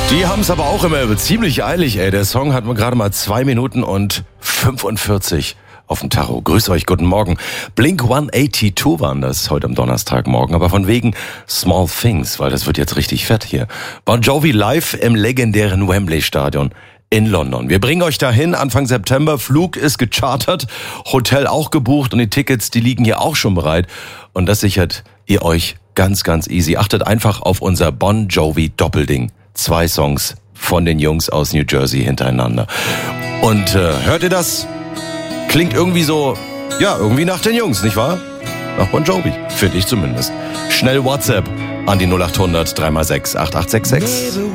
Die haben es aber auch immer ziemlich eilig, ey. Der Song hat gerade mal 2 Minuten und 45 auf dem Tacho. Grüß euch, guten Morgen. Blink 182 waren das heute am Donnerstagmorgen, aber von wegen Small Things, weil das wird jetzt richtig fett hier. Bon Jovi live im legendären Wembley Stadion in London. Wir bringen euch dahin Anfang September. Flug ist gechartert, Hotel auch gebucht und die Tickets, die liegen hier auch schon bereit. Und das sichert ihr euch ganz, ganz easy. Achtet einfach auf unser Bon Jovi Doppelding. 2 Songs von den Jungs aus New Jersey hintereinander. Und hört ihr das? Klingt irgendwie so, ja, irgendwie nach den Jungs, nicht wahr? Nach Bon Jovi, finde ich zumindest. Schnell WhatsApp an die 0800 3x6 8866.